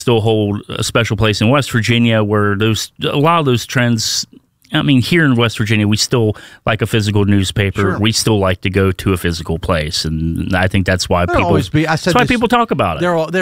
still hold a special place in West Virginia, where a lot of those trends. I mean, here in West Virginia, we still like a physical newspaper. Sure. We still like to go to a physical place, and I think that's why people. Always be. I said that's why this, people talk about it.